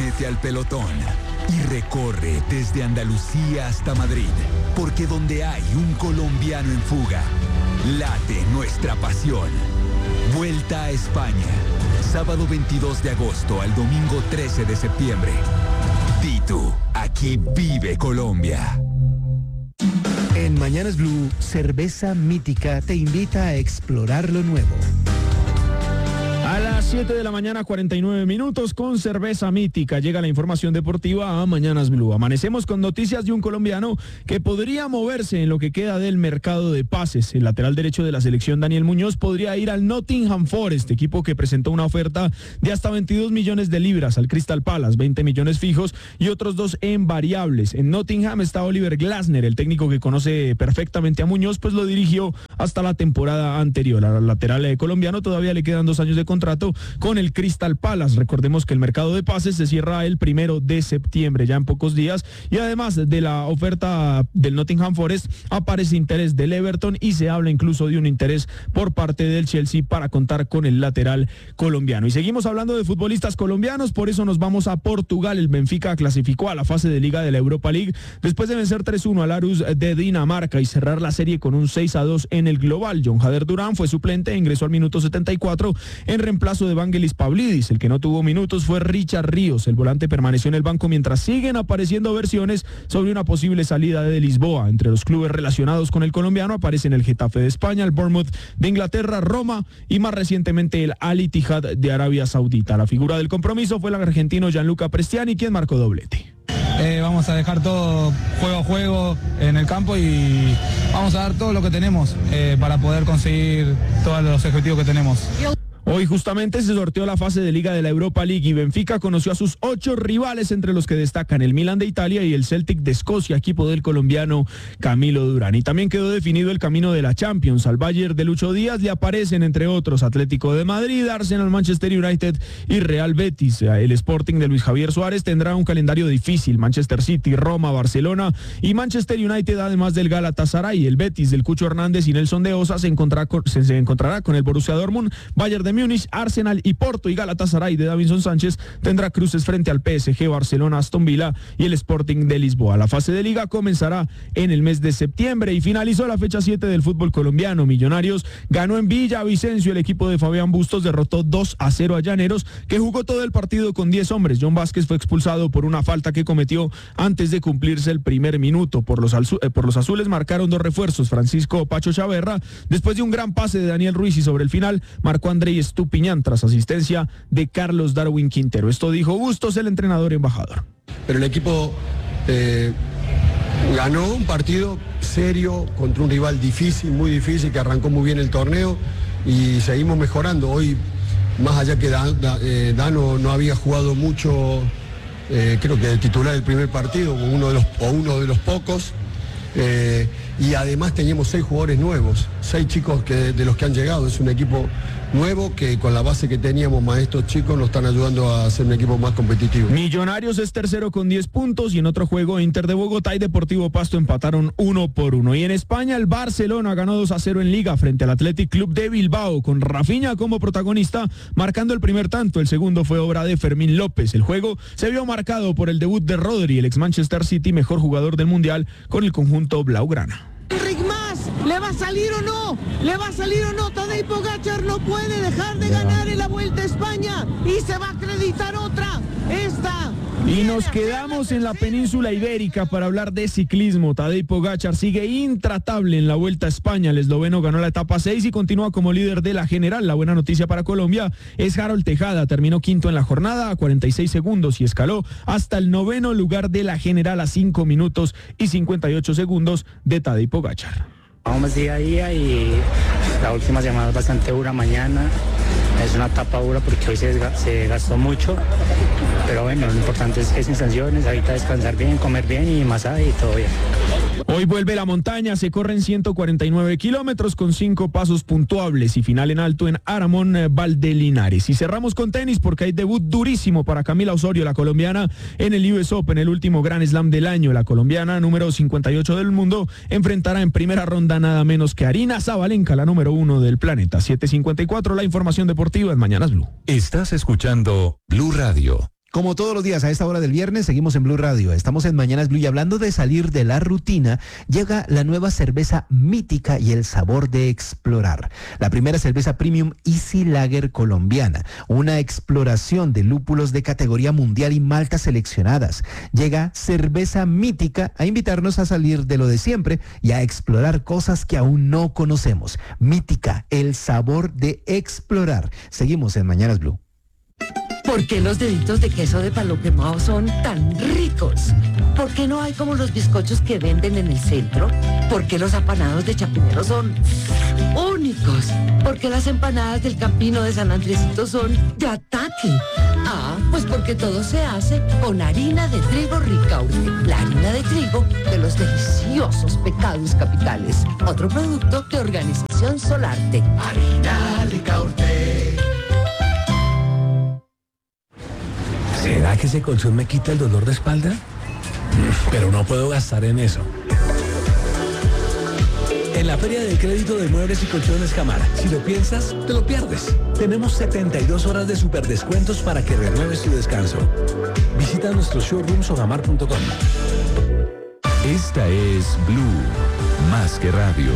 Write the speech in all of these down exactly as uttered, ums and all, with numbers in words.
Únete al pelotón y recorre desde Andalucía hasta Madrid, porque donde hay un colombiano en fuga, late nuestra pasión. Vuelta a España, sábado veintidós de agosto al domingo trece de septiembre. Di tú, aquí vive Colombia. En Mañanas Blue, Cerveza Mítica te invita a explorar lo nuevo. A las siete de la mañana, cuarenta y nueve minutos, con Cerveza Mítica llega la información deportiva a Mañanas Blue. Amanecemos con noticias de un colombiano que podría moverse en lo que queda del mercado de pases. El lateral derecho de la selección, Daniel Muñoz, podría ir al Nottingham Forest, equipo que presentó una oferta de hasta veintidós millones de libras al Crystal Palace, veinte millones fijos y otros dos en variables. En Nottingham está Oliver Glasner, el técnico que conoce perfectamente a Muñoz, pues lo dirigió hasta la temporada anterior. Al lateral colombiano todavía le quedan dos años de contrato con el Crystal Palace. Recordemos que el mercado de pases se cierra el primero de septiembre, ya en pocos días, y además de la oferta del Nottingham Forest aparece interés del Everton y se habla incluso de un interés por parte del Chelsea para contar con el lateral colombiano. Y seguimos hablando de futbolistas colombianos, por eso nos vamos a Portugal. El Benfica clasificó a la fase de Liga de la Europa League después de vencer tres uno al Aarhus de Dinamarca y cerrar la serie con un seis a dos en el global. John Hader Durán fue suplente e ingresó al minuto setenta y cuatro en reemplazo de Vangelis Pavlidis. El que no tuvo minutos fue Richard Ríos. El volante permaneció en el banco mientras siguen apareciendo versiones sobre una posible salida de Lisboa. Entre los clubes relacionados con el colombiano aparecen el Getafe de España, el Bournemouth de Inglaterra, Roma y más recientemente el Al Ittihad de Arabia Saudita. La figura del compromiso fue el argentino Gianluca Prestiani, quien marcó doblete. Eh, vamos a dejar todo juego a juego en el campo y vamos a dar todo lo que tenemos eh, para poder conseguir todos los objetivos que tenemos. Hoy justamente se sorteó la fase de Liga de la Europa League y Benfica conoció a sus ocho rivales, entre los que destacan el Milan de Italia y el Celtic de Escocia, equipo del colombiano Camilo Durán. Y también quedó definido el camino de la Champions. Al Bayern de Lucho Díaz le aparecen, entre otros, Atlético de Madrid, Arsenal, Manchester United y Real Betis. El Sporting de Luis Javier Suárez tendrá un calendario difícil. Manchester City, Roma, Barcelona y Manchester United, además del Galatasaray. El Betis del Cucho Hernández y Nelson de Osa se encontrará con, se, se encontrará con el Borussia Dortmund, Bayern de Múnich, Arsenal y Porto, y Galatasaray de Davinson Sánchez tendrá cruces frente al P S G, Barcelona, Aston Villa y el Sporting de Lisboa. La fase de Liga comenzará en el mes de septiembre y finalizó la fecha siete del fútbol colombiano. Millonarios ganó en Villavicencio. El equipo de Fabián Bustos derrotó dos a cero a Llaneros, que jugó todo el partido con diez hombres. John Vázquez fue expulsado por una falta que cometió antes de cumplirse el primer minuto. Por los, eh, por los azules marcaron dos refuerzos, Francisco Pacho Chaverra, después de un gran pase de Daniel Ruiz, y sobre el final marcó Andrei Estupiñán tras asistencia de Carlos Darwin Quintero. Esto dijo Bustos, el entrenador embajador. Pero el equipo eh, ganó un partido serio contra un rival difícil, muy difícil, que arrancó muy bien el torneo y seguimos mejorando. Hoy, más allá que Dan, eh, Dano no había jugado mucho, eh, creo que de titular el primer partido, uno de los, o uno de los pocos, eh, y además teníamos seis jugadores nuevos, seis chicos que, de los que han llegado. Es un equipo nuevo que con la base que teníamos más estos chicos nos están ayudando a ser un equipo más competitivo. Millonarios es tercero con diez puntos y en otro juego Inter de Bogotá y Deportivo Pasto empataron uno por uno. Y en España el Barcelona ganó dos a cero en Liga frente al Athletic Club de Bilbao, con Rafinha como protagonista marcando el primer tanto. El segundo fue obra de Fermín López. El juego se vio marcado por el debut de Rodri, el ex Manchester City, mejor jugador del Mundial con el conjunto blaugrana. Enric Mas, ¿le va a salir o no? ¿Le va a salir o no? Tadej Pogačar no puede dejar de ganar en la Vuelta a España y se va a acreditar otra. Esta. Y nos quedamos en la península ibérica para hablar de ciclismo. Tadej Pogačar sigue intratable en la Vuelta a España. El esloveno ganó la etapa seis y continúa como líder de la general. La buena noticia para Colombia es Harold Tejada. Terminó quinto en la jornada a cuarenta y seis segundos y escaló hasta el noveno lugar de la general a cinco minutos y cincuenta y ocho segundos de Tadej Pogačar. Vamos día a día y la última semana es bastante dura. Mañana es una etapa dura porque hoy se, se gastó mucho, pero bueno, lo importante es que sin sanciones, ahorita descansar bien, comer bien y masaje y todo bien. Hoy vuelve la montaña, se corren ciento cuarenta y nueve kilómetros con cinco pasos puntuables y final en alto en Aramón, Valdelinares. Y cerramos con tenis porque hay debut durísimo para Camila Osorio, la colombiana, en el U S Open, el último Grand Slam del año. La colombiana, número cincuenta y ocho del mundo, enfrentará en primera ronda nada menos que Aryna Sabalenka, la número uno del planeta. siete cincuenta y cuatro, la información deportiva en Mañanas Blue. Estás escuchando Blue Radio. Como todos los días a esta hora del viernes, seguimos en Blue Radio. Estamos en Mañanas Blue y hablando de salir de la rutina, llega la nueva cerveza Mítica y el sabor de explorar. La primera cerveza premium Easy Lager colombiana. Una exploración de lúpulos de categoría mundial y maltas seleccionadas. Llega Cerveza Mítica a invitarnos a salir de lo de siempre y a explorar cosas que aún no conocemos. Mítica, el sabor de explorar. Seguimos en Mañanas Blue. ¿Por qué los deditos de queso de palo quemado son tan ricos? ¿Por qué no hay como los bizcochos que venden en el centro? ¿Por qué los apanados de Chapinero son únicos? ¿Por qué las empanadas del Campino de San Andresito son de ataque? Ah, pues porque todo se hace con harina de trigo Ricaurte, la harina de trigo de los deliciosos pecados capitales. Otro producto de Organización Solarte. Harina Ricaurte. ¿Será que ese colchón me quita el dolor de espalda? Pero no puedo gastar en eso. En la Feria del Crédito de Muebles y Colchones Camara, si lo piensas, te lo pierdes. Tenemos setenta y dos horas de superdescuentos para que renueves tu descanso. Visita nuestros showrooms o gamar punto com. Esta es Blue, más que radio.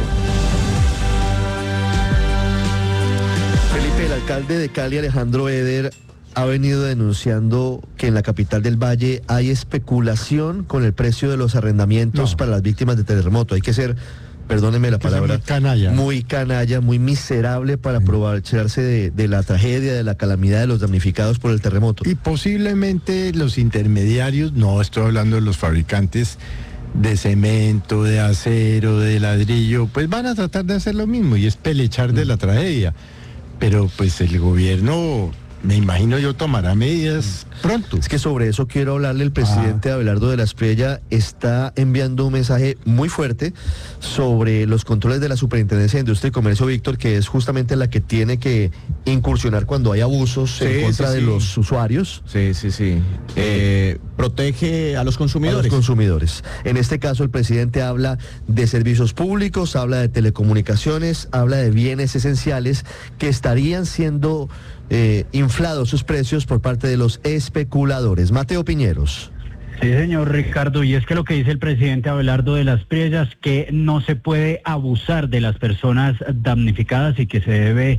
Felipe, el alcalde de Cali, Alejandro Eder, ha venido denunciando que en la capital del Valle hay especulación con el precio de los arrendamientos no. para las víctimas de terremoto. Hay que ser, perdónenme la palabra, muy canalla. muy canalla, muy miserable para sí. aprovecharse de, de la tragedia, de la calamidad de los damnificados por el terremoto. Y posiblemente los intermediarios, no estoy hablando de los fabricantes de cemento, de acero, de ladrillo, pues van a tratar de hacer lo mismo y es pelechar mm. de la tragedia. Pero pues el gobierno, me imagino yo, tomará medidas pronto. Es que sobre eso quiero hablarle. El presidente ah. Abelardo de la Espriella está enviando un mensaje muy fuerte sobre los controles de la Superintendencia de Industria y Comercio, Víctor, que es justamente la que tiene que incursionar cuando hay abusos sí, en contra sí, de sí. los usuarios. Sí, sí, sí. Eh, protege a los consumidores. A los consumidores. En este caso, el presidente habla de servicios públicos, habla de telecomunicaciones, habla de bienes esenciales que estarían siendo Eh, inflados sus precios por parte de los especuladores. Mateo Piñeros. Sí, señor Ricardo, y es que lo que dice el presidente Abelardo de las Espriella es que no se puede abusar de las personas damnificadas y que se debe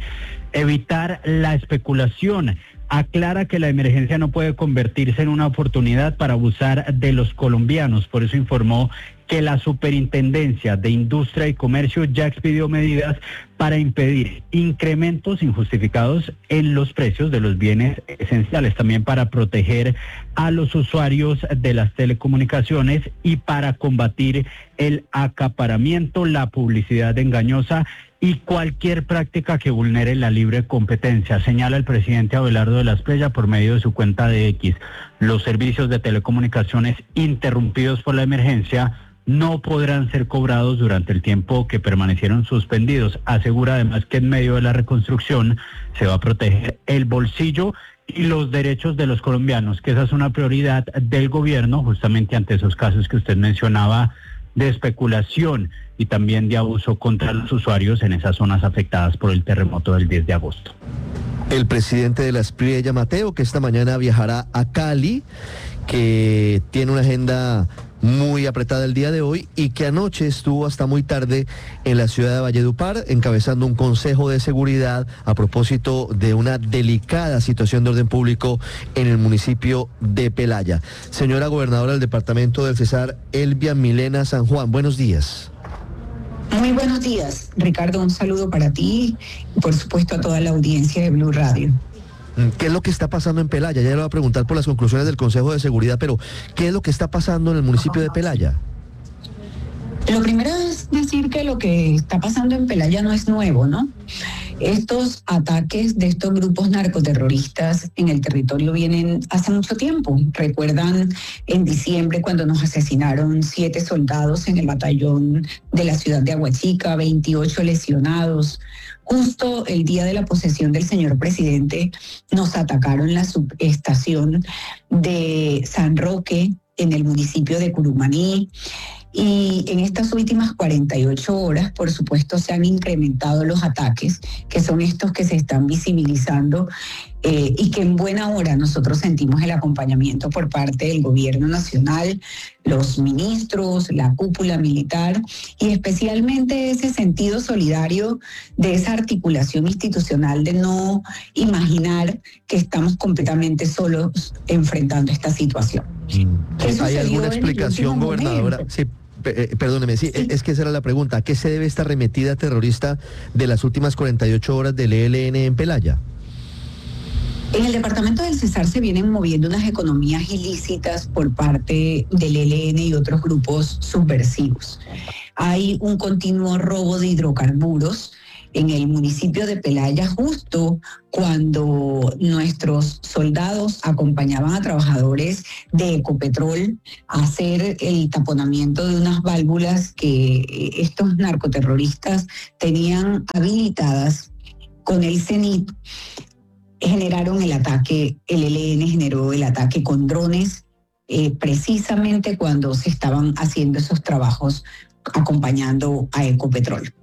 evitar la especulación. Aclara que la emergencia no puede convertirse en una oportunidad para abusar de los colombianos. Por eso informó que la Superintendencia de Industria y Comercio ya expidió medidas para impedir incrementos injustificados en los precios de los bienes esenciales, también para proteger a los usuarios de las telecomunicaciones y para combatir el acaparamiento, la publicidad engañosa y cualquier práctica que vulnere la libre competencia, señala el presidente Abelardo de la Espriella por medio de su cuenta de X. Los servicios de telecomunicaciones interrumpidos por la emergencia no podrán ser cobrados durante el tiempo que permanecieron suspendidos. Asegura además que en medio de la reconstrucción se va a proteger el bolsillo y los derechos de los colombianos, que esa es una prioridad del gobierno justamente ante esos casos que usted mencionaba de especulación y también de abuso contra los usuarios en esas zonas afectadas por el terremoto del diez de agosto. El presidente de la Espriella, Mateo, que esta mañana viajará a Cali, que tiene una agenda muy apretada el día de hoy y que anoche estuvo hasta muy tarde en la ciudad de Valledupar encabezando un consejo de seguridad a propósito de una delicada situación de orden público en el municipio de Pelaya. Señora gobernadora del departamento del Cesar, Elvia Milena San Juan, buenos días. Muy buenos días, Ricardo, un saludo para ti y por supuesto a toda la audiencia de Blue Radio. ¿Qué es lo que está pasando en Pelaya? Ya le voy a preguntar por las conclusiones del Consejo de Seguridad, pero ¿qué es lo que está pasando en el municipio de Pelaya? Lo primero es decir que lo que está pasando en Pelaya no es nuevo, ¿no? Estos ataques de estos grupos narcoterroristas en el territorio vienen hace mucho tiempo. Recuerdan en diciembre cuando nos asesinaron siete soldados en el batallón de la ciudad de Aguachica, veintiocho lesionados. Justo el día de la posesión del señor presidente nos atacaron la subestación de San Roque en el municipio de Curumaní. Y en estas últimas cuarenta y ocho horas, por supuesto, se han incrementado los ataques, que son estos que se están visibilizando Eh, y que en buena hora nosotros sentimos el acompañamiento por parte del gobierno nacional, los ministros, la cúpula militar y especialmente ese sentido solidario de esa articulación institucional de no imaginar que estamos completamente solos enfrentando esta situación. ¿Hay alguna explicación, gobernadora? Sí. Eh, perdóneme, sí, sí, es que esa era la pregunta. ¿A qué se debe esta arremetida terrorista de las últimas cuarenta y ocho horas del E L N en Pelaya? En el departamento del Cesar se vienen moviendo unas economías ilícitas por parte del E L N y otros grupos subversivos. Hay un continuo robo de hidrocarburos en el municipio de Pelaya, justo cuando nuestros soldados acompañaban a trabajadores de Ecopetrol a hacer el taponamiento de unas válvulas que estos narcoterroristas tenían habilitadas con el CENIT. Generaron el ataque, el E L N generó el ataque con drones, eh, precisamente cuando se estaban haciendo esos trabajos acompañando a Ecopetrol.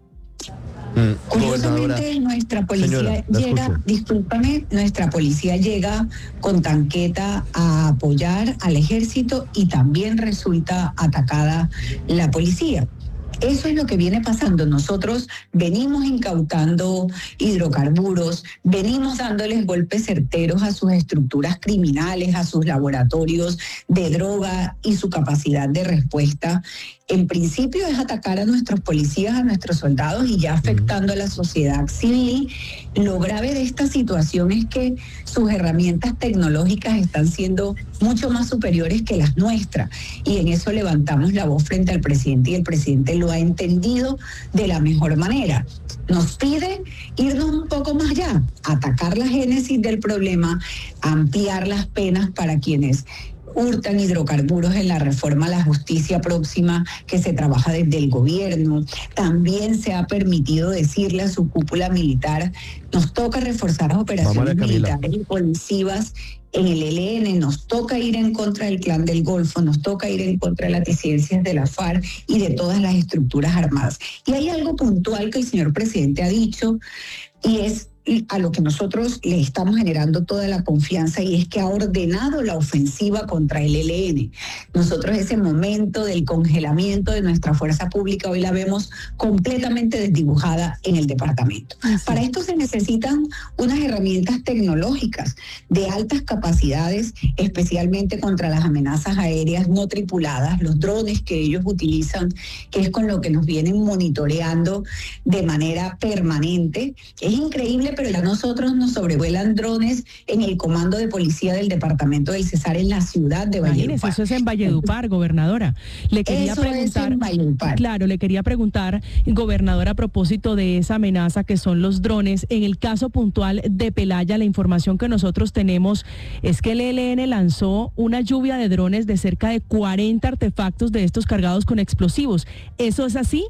Mm, Curiosamente, nuestra policía señora, llega, discúlpame, nuestra policía llega con tanqueta a apoyar al ejército y también resulta atacada la policía. Eso es lo que viene pasando. Nosotros venimos incautando hidrocarburos, venimos dándoles golpes certeros a sus estructuras criminales, a sus laboratorios de droga y su capacidad de respuesta. En principio es atacar a nuestros policías, a nuestros soldados y ya afectando a la sociedad civil. Lo grave de esta situación es que sus herramientas tecnológicas están siendo mucho más superiores que las nuestras y en eso levantamos la voz frente al presidente y el presidente lo ha entendido de la mejor manera. Nos pide irnos un poco más allá, atacar la génesis del problema, ampliar las penas para quienes hurtan hidrocarburos en la reforma a la justicia próxima que se trabaja desde el gobierno. También se ha permitido decirle a su cúpula militar, nos toca reforzar las operaciones militares y policivas en el E L N, nos toca ir en contra del Clan del Golfo, nos toca ir en contra de las disidencias de la FARC y de todas las estructuras armadas. Y hay algo puntual que el señor presidente ha dicho y es a lo que nosotros le estamos generando toda la confianza y es que ha ordenado la ofensiva contra el E L N. Nosotros ese momento del congelamiento de nuestra fuerza pública hoy la vemos completamente desdibujada en el departamento. Así. Para esto se necesitan unas herramientas tecnológicas de altas capacidades, especialmente contra las amenazas aéreas no tripuladas, los drones que ellos utilizan, que es con lo que nos vienen monitoreando de manera permanente. Es increíble, pero ya nosotros nos sobrevuelan drones en el comando de policía del departamento del Cesar en la ciudad de Valledupar. Eso es en Valledupar, gobernadora. Le quería eso preguntar, es en Valledupar. Claro, le quería preguntar, gobernadora, a propósito de esa amenaza que son los drones. En el caso puntual de Pelaya, la información que nosotros tenemos es que el E L N lanzó una lluvia de drones de cerca de cuarenta artefactos de estos cargados con explosivos. ¿Eso es así?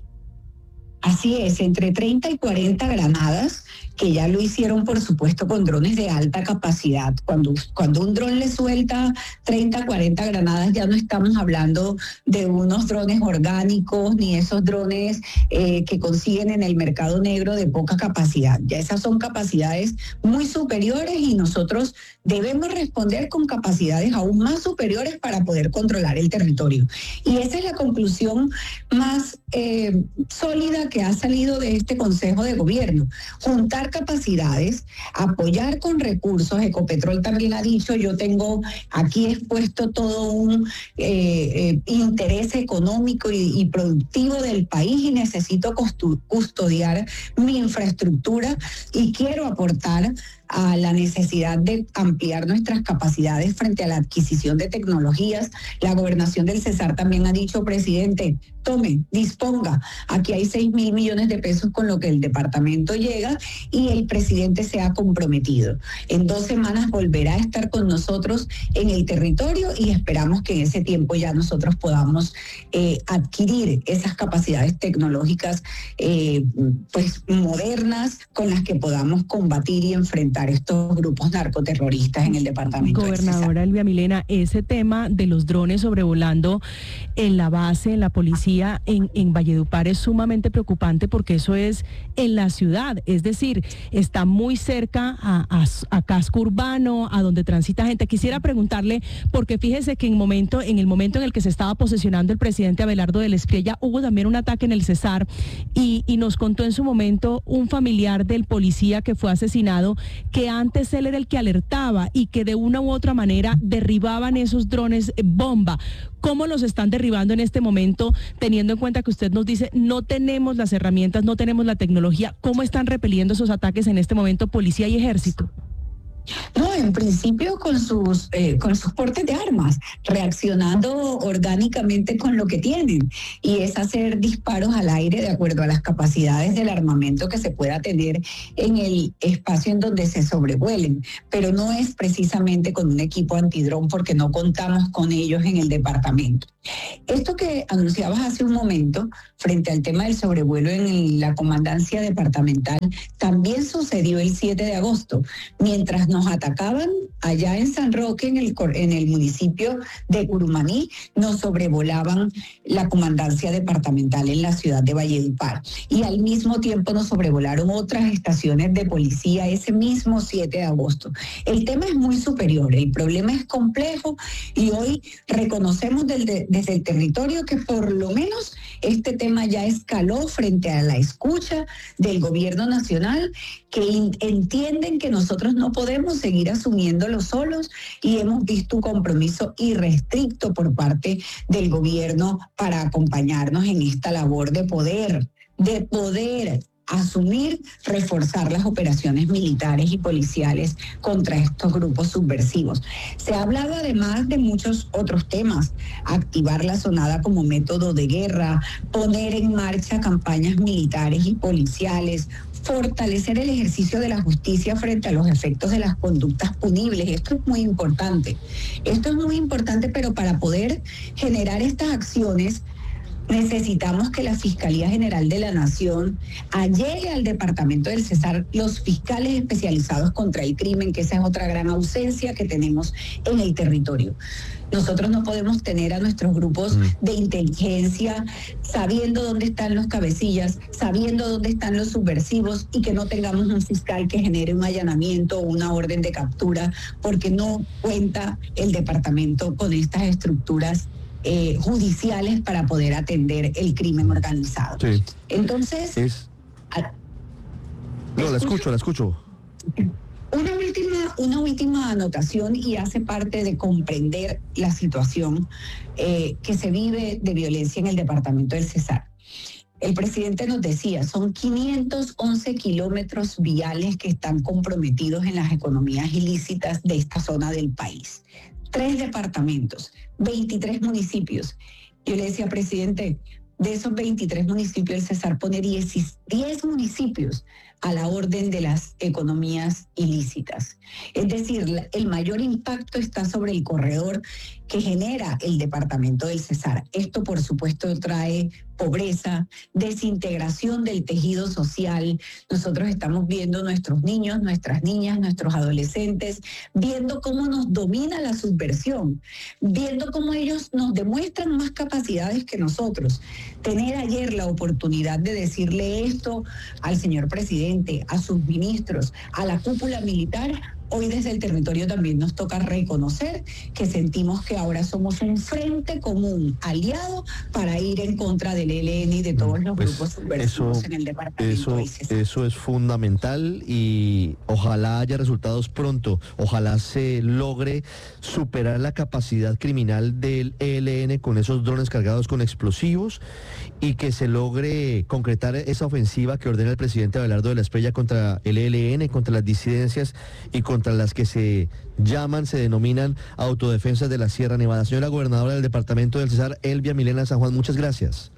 Así es, entre treinta y cuarenta granadas, que ya lo hicieron, por supuesto, con drones de alta capacidad. Cuando, cuando un dron le suelta treinta, cuarenta granadas, ya no estamos hablando de unos drones orgánicos, ni esos drones eh, que consiguen en el mercado negro de poca capacidad. Ya esas son capacidades muy superiores y nosotros debemos responder con capacidades aún más superiores para poder controlar el territorio. Y esa es la conclusión más eh, sólida que ha salido de este Consejo de Gobierno. Juntar capacidades, apoyar con recursos. Ecopetrol también ha dicho, yo tengo aquí expuesto todo un eh, eh, interés económico y, y productivo del país y necesito custodiar mi infraestructura y quiero aportar a la necesidad de ampliar nuestras capacidades frente a la adquisición de tecnologías. La gobernación del Cesar también ha dicho, presidente, tome, disponga, aquí hay seis mil millones de pesos con lo que el departamento llega y el presidente se ha comprometido. En dos semanas volverá a estar con nosotros en el territorio y esperamos que en ese tiempo ya nosotros podamos eh, adquirir esas capacidades tecnológicas eh, pues modernas con las que podamos combatir y enfrentar enfrentar estos grupos narcoterroristas en el departamento del Cesar. Gobernadora Elvia Milena, ese tema de los drones sobrevolando en la base, en la policía en, en Valledupar es sumamente preocupante porque eso es en la ciudad, es decir, está muy cerca a, a, a casco urbano, a donde transita gente. Quisiera preguntarle, porque fíjese que en, momento, en el momento en el que se estaba posesionando el presidente Abelardo del Espriella, hubo también un ataque en el Cesar y, y nos contó en su momento un familiar del policía que fue asesinado, que antes él era el que alertaba y que de una u otra manera derribaban esos drones bomba. ¿Cómo los están derribando en este momento, teniendo en cuenta que usted nos dice no tenemos las herramientas, no tenemos la tecnología? ¿Cómo están repeliendo esos ataques en este momento policía y ejército? No, en principio con sus eh, con sus portes de armas, reaccionando orgánicamente con lo que tienen, y es hacer disparos al aire de acuerdo a las capacidades del armamento que se pueda tener en el espacio en donde se sobrevuelen, pero no es precisamente con un equipo antidrón porque no contamos con ellos en el departamento. Esto que anunciabas hace un momento frente al tema del sobrevuelo en la comandancia departamental también sucedió el siete de agosto, mientras nos atacaban allá en San Roque, en el, en el municipio de Curumaní, nos sobrevolaban la comandancia departamental en la ciudad de Valledupar y al mismo tiempo nos sobrevolaron otras estaciones de policía ese mismo siete de agosto. El tema es muy superior, el problema es complejo y hoy reconocemos del de, desde el territorio que por lo menos este tema ya escaló frente a la escucha del gobierno nacional, que in, entienden que nosotros no podemos seguir asumiéndolo solos y hemos visto un compromiso irrestricto por parte del gobierno para acompañarnos en esta labor de poder, de poder asumir, reforzar las operaciones militares y policiales contra estos grupos subversivos. Se ha hablado además de muchos otros temas: activar la zonada como método de guerra, poner en marcha campañas militares y policiales, fortalecer el ejercicio de la justicia frente a los efectos de las conductas punibles. Esto es muy importante. Esto es muy importante, pero para poder generar estas acciones necesitamos que la Fiscalía General de la Nación allegue al departamento del Cesar los fiscales especializados contra el crimen, que esa es otra gran ausencia que tenemos en el territorio. Nosotros no podemos tener a nuestros grupos de inteligencia sabiendo dónde están los cabecillas, sabiendo dónde están los subversivos y que no tengamos un fiscal que genere un allanamiento o una orden de captura, porque no cuenta el departamento con estas estructuras Eh, judiciales para poder atender el crimen organizado. Sí. Entonces, es... a... no, la escucho, la escucho. Una última, una última anotación, y hace parte de comprender la situación eh, que se vive de violencia en el departamento del Cesar. El presidente nos decía, son quinientos once kilómetros viales que están comprometidos en las economías ilícitas de esta zona del país. Tres departamentos, veintitrés municipios. Yo le decía, presidente, de esos veintitrés municipios, el Cesar pone diez, diez municipios a la orden de las economías ilícitas. Es decir, el mayor impacto está sobre el corredor que genera el departamento del Cesar. Esto, por supuesto, trae pobreza, desintegración del tejido social. Nosotros estamos viendo nuestros niños, nuestras niñas, nuestros adolescentes, viendo cómo nos domina la subversión, viendo cómo ellos nos demuestran más capacidades que nosotros. Tener ayer la oportunidad de decirle esto al señor presidente, a sus ministros, a la cúpula militar, hoy desde el territorio también nos toca reconocer que sentimos que ahora somos un frente común aliado para ir en contra del E L N y de todos los pues grupos subversivos eso, en el departamento. Eso, eso es fundamental y ojalá haya resultados pronto. Ojalá se logre superar la capacidad criminal del E L N con esos drones cargados con explosivos y que se logre concretar esa ofensiva que ordena el presidente Abelardo de la Espriella contra el E L N, contra las disidencias y contra las que se llaman, se denominan autodefensas de la Sierra Nevada. Señora gobernadora del departamento del Cesar, Elvia Milena San Juan, muchas gracias.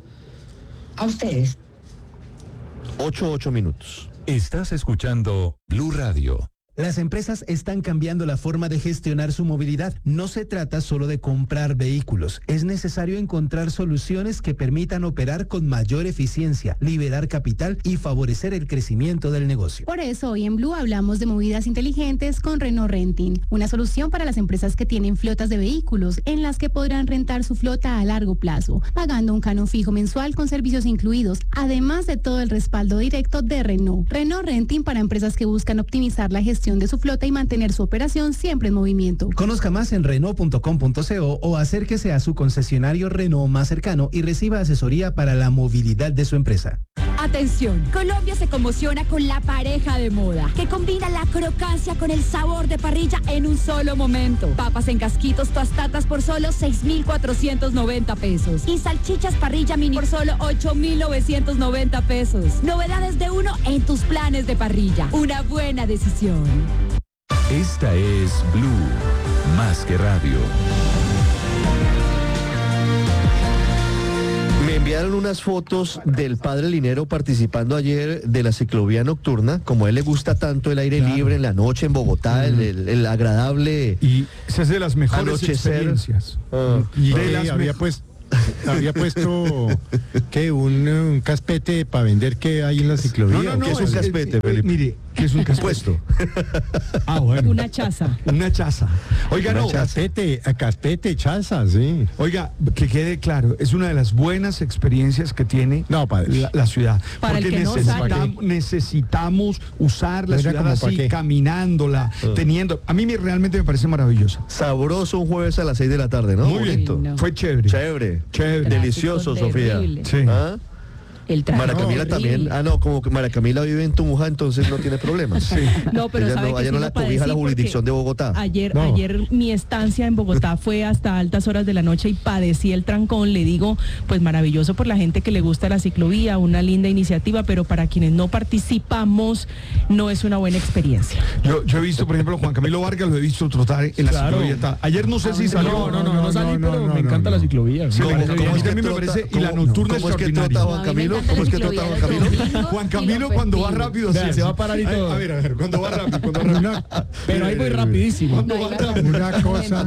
A ustedes. Ocho, ocho minutos. Estás escuchando Blue Radio. Las empresas están cambiando la forma de gestionar su movilidad. No se trata solo de comprar vehículos. Es necesario encontrar soluciones que permitan operar con mayor eficiencia, liberar capital y favorecer el crecimiento del negocio. Por eso hoy en Blue hablamos de movidas inteligentes con Renault Renting, una solución para las empresas que tienen flotas de vehículos en las que podrán rentar su flota a largo plazo, pagando un canon fijo mensual con servicios incluidos, además de todo el respaldo directo de Renault. Renault Renting para empresas que buscan optimizar la gestión de su flota y mantener su operación siempre en movimiento. Conozca más en renault punto com punto co o acérquese a su concesionario Renault más cercano y reciba asesoría para la movilidad de su empresa. Atención, Colombia se conmociona con la pareja de moda, que combina la crocancia con el sabor de parrilla en un solo momento. Papas en casquitos tostadas por solo seis mil cuatrocientos noventa pesos y salchichas parrilla mini por solo ocho mil novecientos noventa pesos. Novedades de uno en tus planes de parrilla. Una buena decisión. Esta es Blue, más que radio. Me enviaron unas fotos del padre Linero participando ayer de la ciclovía nocturna, como a él le gusta tanto el aire claro. libre en la noche en Bogotá, mm. el, el, el agradable y esa es de las mejores anochecer. experiencias. Uh, y de sí, las había pues había puesto que un, un caspete para vender que hay en la ciclovía. No, no, no, ¿qué es un caspete, eh, Felipe? Mire, ¿qué es un caspete? Ah, bueno. Una chaza. Una chaza. Oiga, una no. Caspete, caspete, chaza, sí. Oiga, que quede claro, es una de las buenas experiencias que tiene no, la, la ciudad. Para porque el que no necesitam, necesitamos usar la ciudad así, caminándola, uh. teniendo. A mí me, realmente me parece maravillosa. Sabroso un jueves a las seis de la tarde, ¿no? Muy bien. No. Fue chévere. Chévere. Chévere. Delicioso, Sofía. Sí. ¿Ah? El Mara Camila también, ah no, como que Mara Camila vive en Tunja, entonces no tiene problemas. Sí. No, pero ella sabe no, que ella sí no la cobija la jurisdicción de Bogotá. Ayer, no. ayer mi estancia en Bogotá fue hasta altas horas de la noche y padecí el trancón. Le digo, pues maravilloso por la gente que le gusta la ciclovía, una linda iniciativa, pero para quienes no participamos no es una buena experiencia. Yo, yo he visto, por ejemplo, Juan Camilo Vargas lo he visto trotar en la claro. ciclovía. Ayer no sé ah, si salió. No, no, no, no, no salí, pero no, no, me encanta no, la ciclovía. Sí, ¿Cómo, ¿Cómo, ¿cómo es que a mí me parece? Y la nocturna ¿Cómo es que trota Juan Camilo? ¿Cómo es que trota Juan Camilo? Juan Camilo cuando va rápido Vea, sí, se va a parar y todo. A ver, a ver, cuando va rápido, cuando va rápido. Una, pero ahí voy rapidísimo. No, una cosa,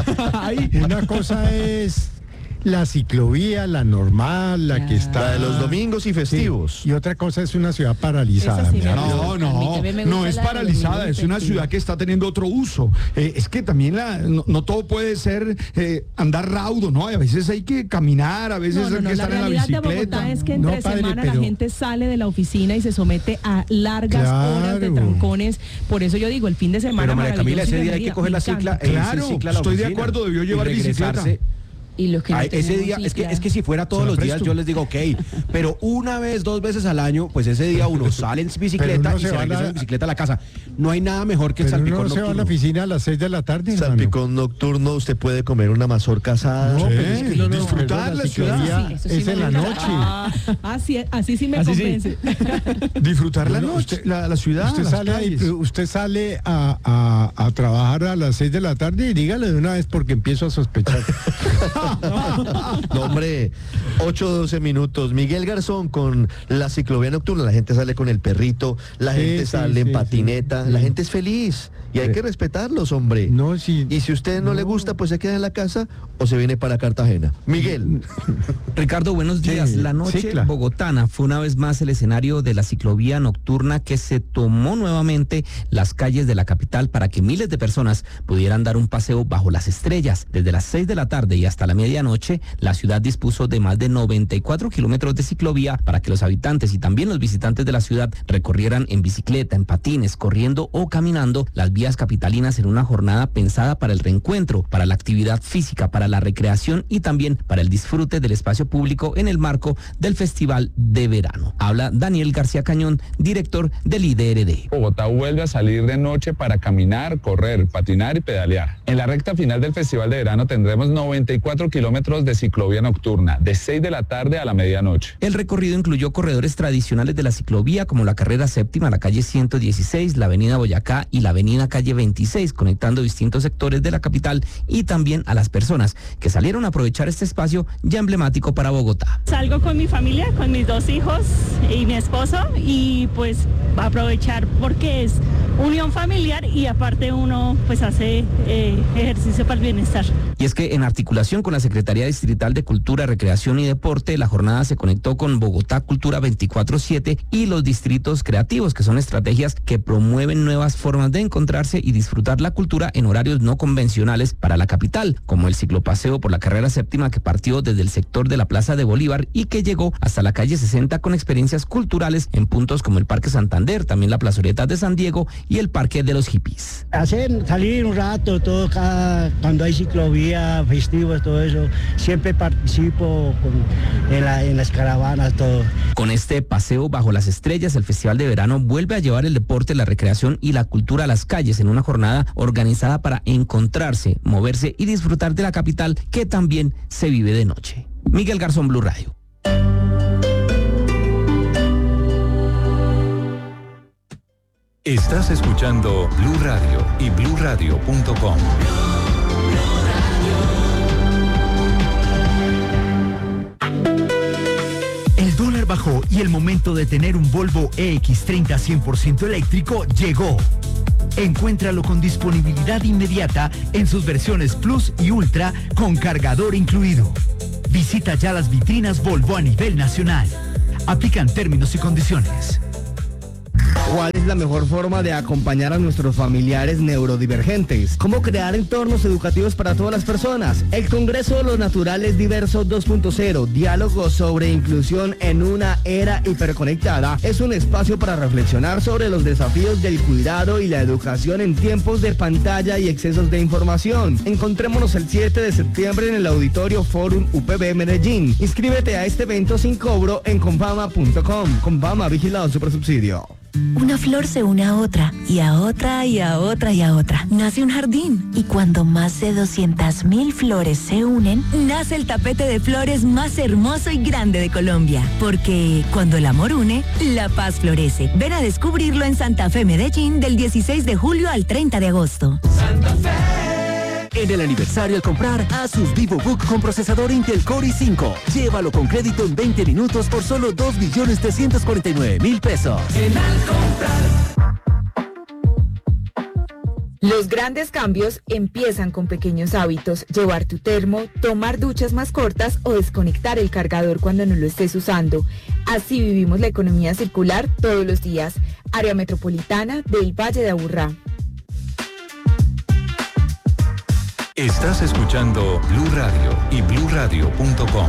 una cosa es la ciclovía, la normal, la que está... La de los domingos y festivos. Sí. Y otra cosa es una ciudad paralizada. Sí no, no, no es paralizada, es una ciudad que está teniendo otro uso. Eh, es que también la, no, no todo puede ser eh, andar raudo, ¿no? A veces hay que caminar, a veces no, no, hay que no, estar en la bicicleta. La realidad de Bogotá es que entre no, padre, semana pero... la gente sale de la oficina y se somete a largas claro. horas de trancones. Por eso yo digo, el fin de semana... Pero María Camila, ese día hay que coger la cicla. Claro, estoy de acuerdo, debió llevar bicicleta. Y los que no Ay, ese día, es que, es que si fuera todos los días yo les digo, ok, pero una vez, dos veces al año, pues ese día uno sale en bicicleta y se, se regresa la... en bicicleta a la casa. No hay nada mejor que el salpicón uno nocturno. Se va a la oficina a las seis de la tarde. Salpicón nocturno, usted puede comer una mazorca asada. No, pero es que no, no, disfrutar la ciudad. Sí, sí es en la noche. Ah, así, así sí me así convence. Sí. Disfrutar la no, noche, usted, la, la ciudad, usted las sale, calles. Usted sale a, a, a trabajar a las seis de la tarde y dígale de una vez porque empiezo a sospechar. No, hombre, ocho doce minutos. Miguel Garzón con la ciclovía nocturna. La gente sale con el perrito, la sí, gente sí, sale sí, en patineta, sí. La gente es feliz. Y hay que respetarlos, hombre. No, sí, y si a usted no, no le gusta, pues se queda en la casa o se viene para Cartagena. Miguel. Ricardo, buenos días. Sí, la noche cicla. bogotana fue una vez más el escenario de la ciclovía nocturna que se tomó nuevamente las calles de la capital para que miles de personas pudieran dar un paseo bajo las estrellas. Desde las seis de la tarde y hasta la medianoche, la ciudad dispuso de más de noventa y cuatro kilómetros de ciclovía para que los habitantes y también los visitantes de la ciudad recorrieran en bicicleta, en patines, corriendo o caminando las vías capitalinas en una jornada pensada para el reencuentro, para la actividad física, para la recreación y también para el disfrute del espacio público en el marco del Festival de Verano. Habla Daniel García Cañón, director del I D R D. Bogotá vuelve a salir de noche para caminar, correr, patinar y pedalear. En la recta final del Festival de Verano tendremos noventa y cuatro kilómetros de ciclovía nocturna, de seis de la tarde a la medianoche. El recorrido incluyó corredores tradicionales de la ciclovía como la carrera séptima, la calle ciento dieciséis, la avenida Boyacá y la avenida calle veintiséis, conectando distintos sectores de la capital y también a las personas que salieron a aprovechar este espacio ya emblemático para Bogotá. Salgo con mi familia, con mis dos hijos y mi esposo, y pues aprovechar porque es unión familiar y aparte uno pues hace eh, ejercicio para el bienestar. Y es que en articulación con la Secretaría Distrital de Cultura, Recreación y Deporte, la jornada se conectó con Bogotá Cultura veinticuatro siete y los distritos creativos, que son estrategias que promueven nuevas formas de encontrarse y disfrutar la cultura en horarios no convencionales para la capital, como el ciclopaseo por la carrera séptima que partió desde el sector de la Plaza de Bolívar y que llegó hasta la calle sesenta con experiencias culturales en puntos como el Parque Santander, también la plazoleta de San Diego y el Parque de los Hippies. Hacer, salir un rato, todo cada, cuando hay ciclovía, festivos, todo eso, siempre participo con, en, la, en las caravanas, todo. Con este paseo bajo las estrellas, el Festival de Verano vuelve a llevar el deporte, la recreación y la cultura a las calles en una jornada organizada para encontrarse, moverse y disfrutar de la capital que también se vive de noche. Miguel Garzón, Blue Radio. Estás escuchando Blue Radio y blue radio punto com. El dólar bajó y el momento de tener un Volvo E X treinta cien por ciento eléctrico llegó. Encuéntralo con disponibilidad inmediata en sus versiones Plus y Ultra con cargador incluido. Visita ya las vitrinas Volvo a nivel nacional. Aplican términos y condiciones. ¿Cuál es la mejor forma de acompañar a nuestros familiares neurodivergentes? ¿Cómo crear entornos educativos para todas las personas? El Congreso de los Naturales Diversos dos punto cero, diálogo sobre inclusión en una era hiperconectada, es un espacio para reflexionar sobre los desafíos del cuidado y la educación en tiempos de pantalla y excesos de información. Encontrémonos el siete de septiembre en el Auditorio Forum U P B Medellín. Inscríbete a este evento sin cobro en compama punto com. Compama, vigilado supersubsidio. Una flor se une a otra, y a otra, y a otra, y a otra. Nace un jardín, y cuando más de doscientas mil flores se unen, nace el tapete de flores más hermoso y grande de Colombia. Porque cuando el amor une, la paz florece. Ven a descubrirlo en Santa Fe, Medellín, del dieciséis de julio al treinta de agosto. Santa Fe. En el aniversario al comprar, Asus VivoBook con procesador Intel Core i cinco. Llévalo con crédito en veinte minutos por solo dos millones trescientos cuarenta y nueve mil pesos. En al comprar. Los grandes cambios empiezan con pequeños hábitos: llevar tu termo, tomar duchas más cortas o desconectar el cargador cuando no lo estés usando. Así vivimos la economía circular todos los días. Área Metropolitana del Valle de Aburrá. Estás escuchando Blue Radio y blue radio punto com.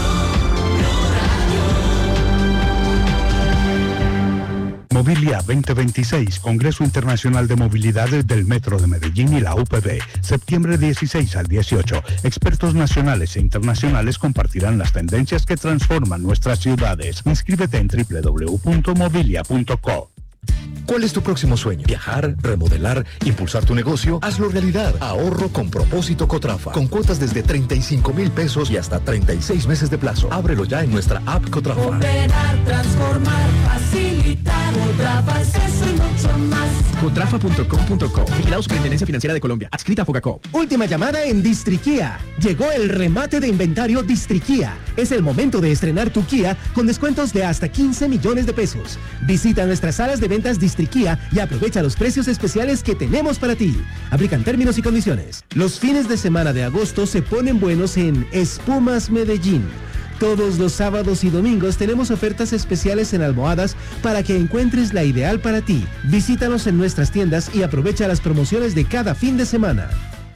Mobilia veinte veintiséis, Congreso Internacional de Movilidad del Metro de Medellín y la U P B, septiembre dieciséis al dieciocho. Expertos nacionales e internacionales compartirán las tendencias que transforman nuestras ciudades. Inscríbete en doble u doble u doble u punto mobilia punto co. ¿Cuál es tu próximo sueño? ¿Viajar, remodelar, impulsar tu negocio? Hazlo realidad. Ahorro con propósito Cotrafa. Con cuotas desde treinta y cinco mil pesos y hasta treinta y seis meses de plazo. Ábrelo ya en nuestra app Cotrafa. Operar, transformar, facilitar. Cotrafa es eso y mucho más. Cotrafa punto com punto co. Vigilado Superintendencia Financiera de Colombia. Adscrita a Fogacop. Última llamada en Distriquía. Llegó el remate de inventario Distriquía. Es el momento de estrenar tu Kia con descuentos de hasta quince millones de pesos. Visita nuestras salas de ventas Distriquía y aprovecha los precios especiales que tenemos para ti. Aplican términos y condiciones. Los fines de semana de agosto se ponen buenos en Espumas Medellín. Todos los sábados y domingos tenemos ofertas especiales en almohadas para que encuentres la ideal para ti. Visítanos en nuestras tiendas y aprovecha las promociones de cada fin de semana.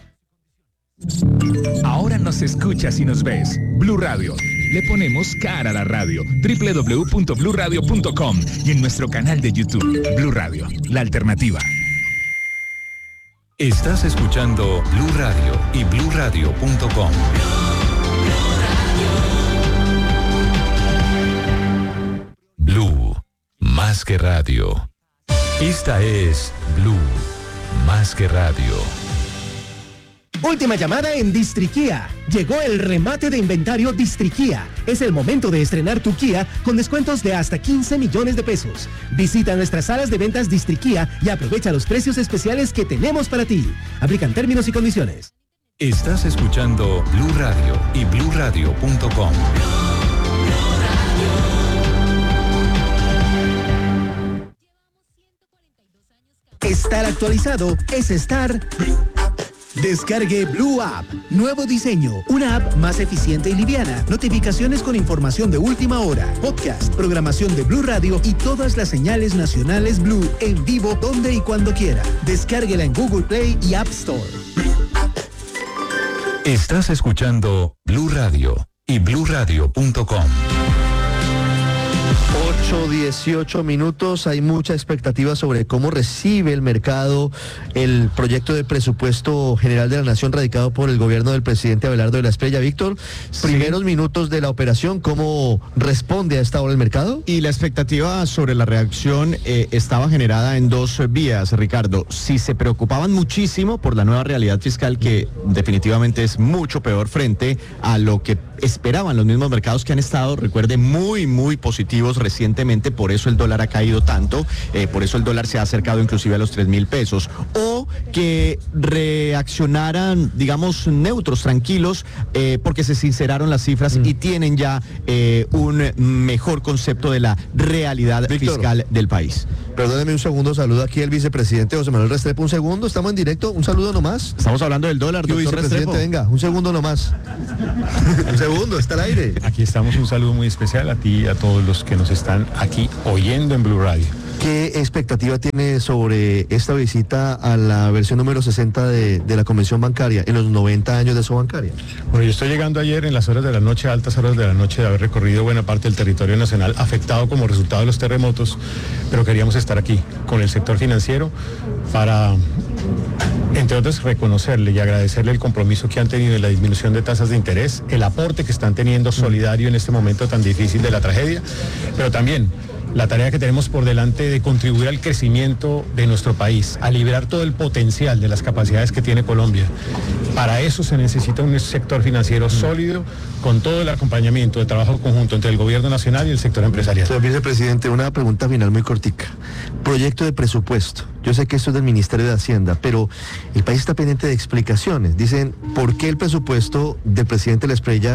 Ahora nos escuchas y nos ves. Blue Radio. Le ponemos cara a la radio. doble u doble u doble u punto blue radio punto com y en nuestro canal de YouTube. Blue Radio, la alternativa. Estás escuchando Blue Radio y blue radio punto com. Blue, más que radio. Esta es Blue, más que radio. Última llamada en Distriquía. Llegó el remate de inventario Distriquía. Es el momento de estrenar tu Kia con descuentos de hasta quince millones de pesos. Visita nuestras salas de ventas Distriquía y aprovecha los precios especiales que tenemos para ti. Aplican términos y condiciones. Estás escuchando Blue Radio y blue radio punto com. Estar actualizado es estar... Descargue Blue App. Nuevo diseño. Una app más eficiente y liviana. Notificaciones con información de última hora. Podcast, programación de Blue Radio y todas las señales nacionales Blue en vivo donde y cuando quiera. Descárguela en Google Play y App Store. Estás escuchando Blue Radio y blue radio punto com. ocho dieciocho minutos, hay mucha expectativa sobre cómo recibe el mercado el proyecto de presupuesto general de la Nación radicado por el gobierno del presidente Abelardo de la Espriella. Víctor, sí. Primeros minutos de la operación, ¿cómo responde a esta hora el mercado? Y la expectativa sobre la reacción eh, estaba generada en dos vías, Ricardo. Si se preocupaban muchísimo por la nueva realidad fiscal, que definitivamente es mucho peor frente a lo que esperaban los mismos mercados que han estado, recuerde, muy, muy positivos recientemente, por eso el dólar ha caído tanto, eh, por eso el dólar se ha acercado inclusive a los tres mil pesos, o que reaccionaran, digamos, neutros, tranquilos, eh, porque se sinceraron las cifras mm. y tienen ya eh, un mejor concepto de la realidad Víctor, fiscal del país. Perdóneme un segundo, saludo aquí al vicepresidente José Manuel Restrepo, un segundo, estamos en directo, un saludo nomás. Estamos hablando del dólar, doctor vicepresidente, Restrepo. Venga, un segundo nomás. Un segundo, está al aire. Aquí estamos, un saludo muy especial a ti y a todos los que nos están aquí oyendo en Blue Radio. ¿Qué expectativa tiene sobre esta visita a la versión número sesenta de, de la Convención Bancaria en los noventa años de su bancaria? Bueno, yo estoy llegando ayer en las horas de la noche, altas horas de la noche, de haber recorrido buena parte del territorio nacional afectado como resultado de los terremotos, pero queríamos estar aquí con el sector financiero para, entre otros, reconocerle y agradecerle el compromiso que han tenido en la disminución de tasas de interés, el aporte que están teniendo solidario en este momento tan difícil de la tragedia, pero también la tarea que tenemos por delante de contribuir al crecimiento de nuestro país, a liberar todo el potencial de las capacidades que tiene Colombia. Para eso se necesita un sector financiero sólido, con todo el acompañamiento de trabajo conjunto entre el gobierno nacional y el sector empresarial. Señor vicepresidente, una pregunta final muy cortica. Proyecto de presupuesto. Yo sé que esto es del Ministerio de Hacienda, pero el país está pendiente de explicaciones. Dicen, ¿por qué el presupuesto del presidente de la Espriella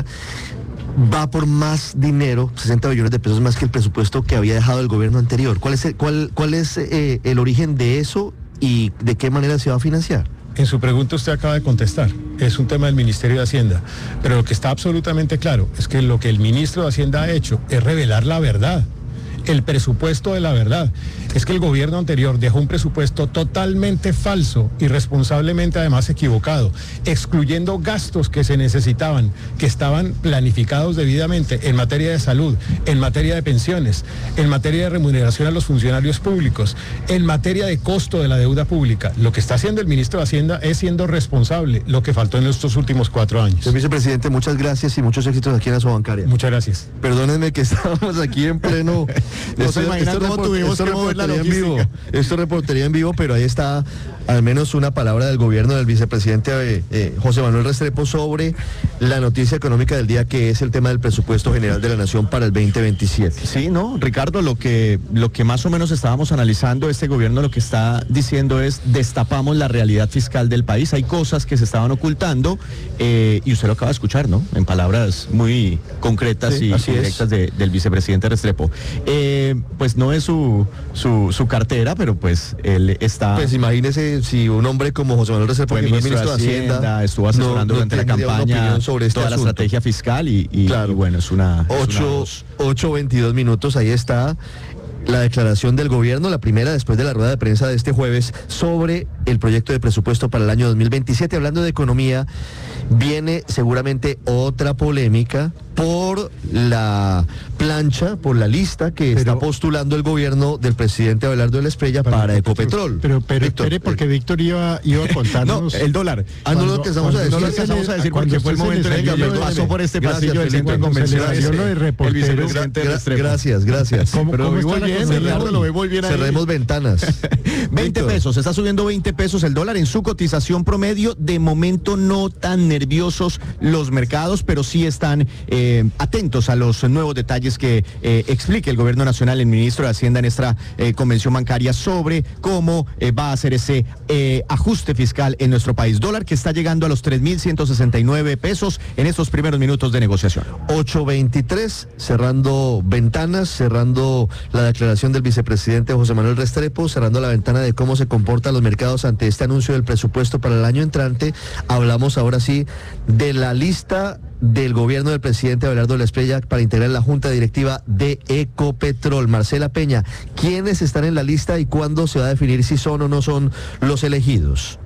va por más dinero, sesenta millones de pesos más que el presupuesto que había dejado el gobierno anterior? ¿Cuál es el, cuál, cuál es eh, el origen de eso y de qué manera se va a financiar? En su pregunta usted acaba de contestar, es un tema del Ministerio de Hacienda, pero lo que está absolutamente claro es que lo que el ministro de Hacienda ha hecho es revelar la verdad, el presupuesto de la verdad. Es que el gobierno anterior dejó un presupuesto totalmente falso, irresponsablemente además equivocado, excluyendo gastos que se necesitaban, que estaban planificados debidamente en materia de salud, en materia de pensiones, en materia de remuneración a los funcionarios públicos, en materia de costo de la deuda pública. Lo que está haciendo el ministro de Hacienda es siendo responsable, lo que faltó en estos últimos cuatro años. Señor vicepresidente, muchas gracias y muchos éxitos aquí en la Bancaria. Muchas gracias. Perdónenme que estábamos aquí en pleno... No se imaginan cómo tuvimos que mover la en vivo. Esto reportería en vivo, pero ahí está al menos una palabra del gobierno del vicepresidente eh, eh, José Manuel Restrepo sobre la noticia económica del día, que es el tema del presupuesto general de la Nación para el veinte veintisiete. Sí, no, Ricardo, lo que, lo que más o menos estábamos analizando, este gobierno lo que está diciendo es destapamos la realidad fiscal del país. Hay cosas que se estaban ocultando eh, y usted lo acaba de escuchar, ¿no? En palabras muy concretas sí, y directas de, del vicepresidente Restrepo. Eh, pues no es su, su, su cartera, pero pues él está... Pues imagínese si un hombre como José Manuel Restrepo, fue que ministro, ministro de Hacienda, Hacienda, estuvo asesorando no, no durante la campaña sobre este toda asunto. La estrategia fiscal y, y, claro. y bueno, es una... ocho veintidós minutos, ahí está la declaración del gobierno, la primera después de la rueda de prensa de este jueves sobre el proyecto de presupuesto para el año dos mil veintisiete. Hablando de economía, viene seguramente otra polémica por la plancha, por la lista que pero, está postulando el gobierno del presidente Abelardo de la Espriella para, para Ecopetrol. Pero, pero Víctor, espere, porque eh, Víctor iba, iba a contarnos... No, el dólar. Ah, no lo empezamos a decir. No lo empezamos a decir porque fue el momento en el que pasó por este gracias, pasillo del centro de convenciones. El vicepresidente Restrepo. Gracias, gracias. ¿Cómo, pero ¿cómo muy bien, Abelardo, lo ve muy bien ahí. Cerremos ventanas. veinte pesos, está subiendo veinte pesos el dólar en su cotización promedio. De momento no tan nerviosos los mercados, pero sí están eh, atentos a los nuevos detalles que eh, explique el gobierno nacional, el ministro de Hacienda en esta eh, convención bancaria sobre cómo eh, va a hacer ese eh, ajuste fiscal en nuestro país. Dólar que está llegando a los tres mil ciento sesenta y nueve pesos en estos primeros minutos de negociación. ocho veintitrés, cerrando ventanas, cerrando la declaración del vicepresidente José Manuel Restrepo, cerrando la ventana de cómo se comportan los mercados ante este anuncio del presupuesto para el año entrante. Hablamos ahora sí de la lista del gobierno del presidente Abelardo de la Espriella para integrar la junta directiva de Ecopetrol. Marcela Peña, ¿quiénes están en la lista y cuándo se va a definir si son o no son los elegidos?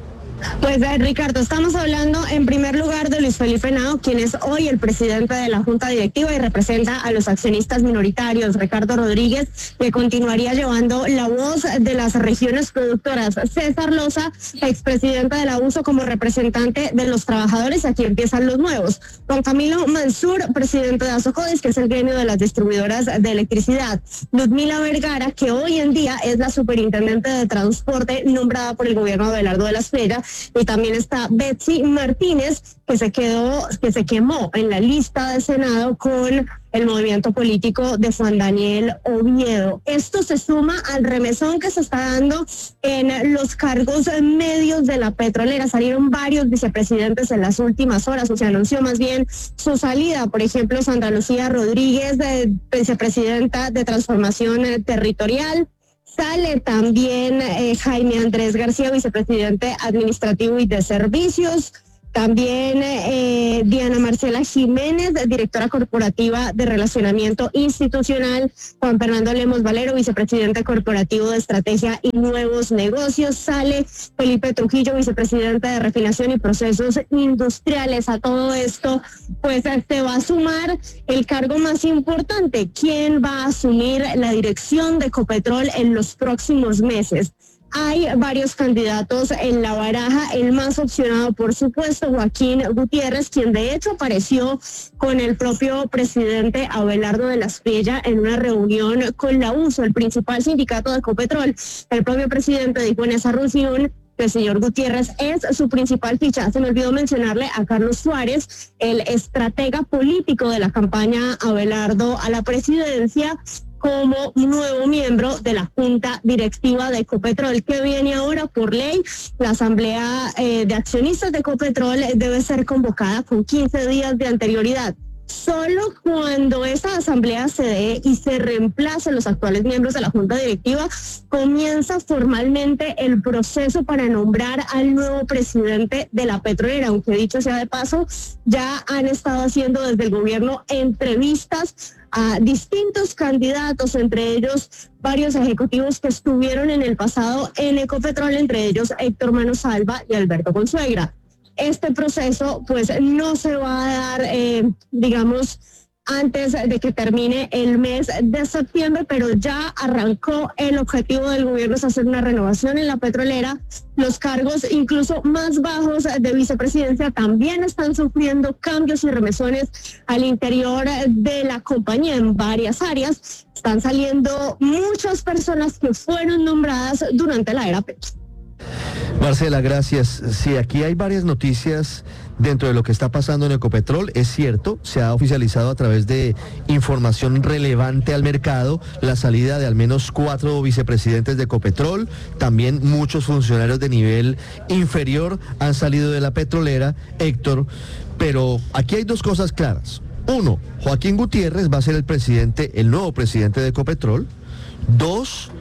Pues eh, Ricardo, estamos hablando en primer lugar de Luis Felipe Henao, quien es hoy el presidente de la Junta Directiva y representa a los accionistas minoritarios. Ricardo Rodríguez, que continuaría llevando la voz de las regiones productoras. César Loza, expresidente de la U S O, como representante de los trabajadores. Aquí empiezan los nuevos. Juan Camilo Mansur, presidente de Asocodis, que es el gremio de las distribuidoras de electricidad. Ludmila Vergara, que hoy en día es la superintendente de transporte nombrada por el gobierno de Abelardo de la Espriella. Y también está Betsy Martínez, que se quedó, que se quemó en la lista de Senado con el movimiento político de Juan Daniel Oviedo. Esto se suma al remesón que se está dando en los cargos medios de la petrolera. Salieron varios vicepresidentes en las últimas horas, o se anunció más bien su salida. Por ejemplo, Sandra Lucía Rodríguez, de vicepresidenta de Transformación Territorial. Sale también eh, Jaime Andrés García, vicepresidente administrativo y de servicios. También eh, Diana Marcela Jiménez, directora corporativa de relacionamiento institucional. Juan Fernando Lemos Valero, vicepresidente corporativo de estrategia y nuevos negocios. Sale Felipe Trujillo, vicepresidente de refinación y procesos industriales. A todo esto, pues se va a sumar el cargo más importante. ¿Quién va a asumir la dirección de Ecopetrol en los próximos meses? Hay varios candidatos en la baraja. El más opcionado, por supuesto, Joaquín Gutiérrez, quien de hecho apareció con el propio presidente Abelardo de la Espriella en una reunión con la U S O, el principal sindicato de Ecopetrol. El propio presidente dijo en esa reunión que el señor Gutiérrez es su principal ficha. Se me olvidó mencionarle a Carlos Suárez, el estratega político de la campaña Abelardo a la presidencia, como nuevo miembro de la Junta Directiva de Ecopetrol, que viene ahora por ley. La Asamblea eh, de Accionistas de Ecopetrol debe ser convocada con quince días de anterioridad. Solo cuando esa asamblea se dé y se reemplacen los actuales miembros de la Junta Directiva, comienza formalmente el proceso para nombrar al nuevo presidente de la petrolera, aunque dicho sea de paso, ya han estado haciendo desde el gobierno entrevistas a distintos candidatos, entre ellos varios ejecutivos que estuvieron en el pasado en Ecopetrol, entre ellos Héctor Manosalva y Alberto Consuegra. Este proceso pues no se va a dar, eh, digamos, antes de que termine el mes de septiembre, pero ya arrancó. El objetivo del gobierno es hacer una renovación en la petrolera. Los cargos incluso más bajos de vicepresidencia también están sufriendo cambios y remesones al interior de la compañía en varias áreas. Están saliendo muchas personas que fueron nombradas durante la era Petro. Marcela, gracias. Sí, aquí hay varias noticias dentro de lo que está pasando en Ecopetrol. Es cierto, se ha oficializado a través de información relevante al mercado la salida de al menos cuatro vicepresidentes de Ecopetrol. También muchos funcionarios de nivel inferior han salido de la petrolera, Héctor. Pero aquí hay dos cosas claras. Uno, Joaquín Gutiérrez va a ser el presidente, el nuevo presidente de Ecopetrol. Dos,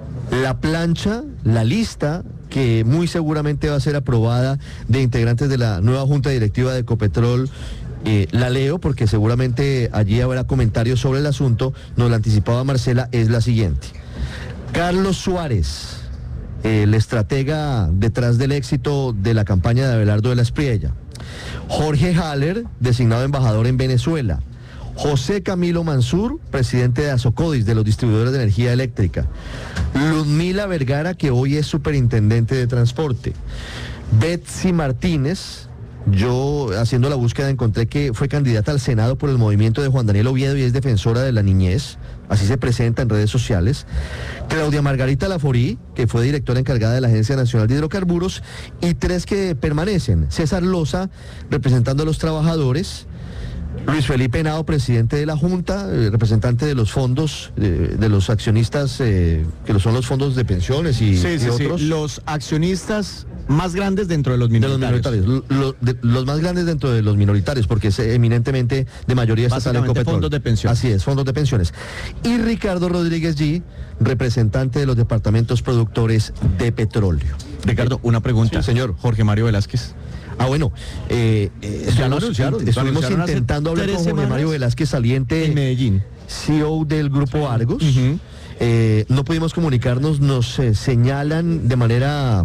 la plancha, la lista que muy seguramente va a ser aprobada de integrantes de la nueva Junta Directiva de Ecopetrol, eh, la leo porque seguramente allí habrá comentarios sobre el asunto, nos la anticipaba Marcela, es la siguiente. Carlos Suárez, el estratega detrás del éxito de la campaña de Abelardo de la Espriella. Jorge Haller, designado embajador en Venezuela. José Camilo Mansur, presidente de Asocodis, de los distribuidores de energía eléctrica. Ludmila Vergara, que hoy es superintendente de transporte. Betsy Martínez, Yo, haciendo la búsqueda, encontré que fue candidata al Senado por el movimiento de Juan Daniel Oviedo y es defensora de la niñez, así se presenta en redes sociales. Claudia Margarita Laforí, que fue directora encargada de la Agencia Nacional de Hidrocarburos, y tres que permanecen: César Loza, representando a los trabajadores; Luis Felipe Henao, presidente de la Junta, eh, representante de los fondos, eh, de los accionistas, eh, que son los fondos de pensiones y, sí, y sí, otros. Sí. Los accionistas más grandes dentro de los minoritarios. De los, minoritarios. Lo, de, los más grandes dentro de los minoritarios, porque es eminentemente de mayoría estatal en Ecopetrol. Fondos de pensiones. Así es, fondos de pensiones. Y Ricardo Rodríguez G., representante de los departamentos productores de petróleo. Ricardo, una pregunta. Sí, señor. Jorge Mario Velázquez. Ah, bueno, eh, eh, ya lo anunciaron, estuvimos lo anunciaron intentando hablar con Jorge semanas, Mario Velázquez, saliente en Medellín, C E O del Grupo Argos. Uh-huh. eh, no pudimos comunicarnos, nos eh, señalan de manera